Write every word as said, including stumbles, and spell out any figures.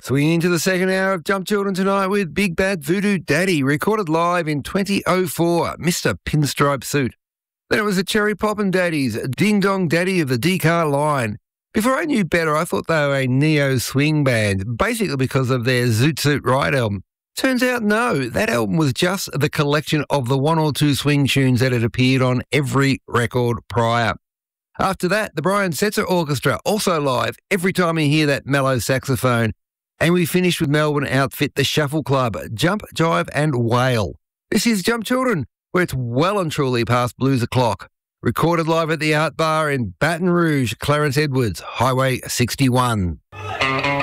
Swinging into the second hour of Jump Children tonight with Big Bad Voodoo Daddy, recorded live in twenty oh four, Mister Pinstripe Suit. Then it was the Cherry Poppin' Daddies, Ding Dong Daddy of the D-Car line. Before I knew better, I thought they were a neo-swing band, basically because of their Zoot Suit Ride album. Turns out, no, that album was just the collection of the one or two swing tunes that had appeared on every record prior. After that, the Brian Setzer Orchestra, also live every time you hear that mellow saxophone. And we finished with Melbourne outfit The Shuffle Club, Jump, Jive and Wail. This is Jump Children, where it's well and truly past blues o'clock. Recorded live at the Art Bar in Baton Rouge, Clarence Edwards, Highway sixty-one.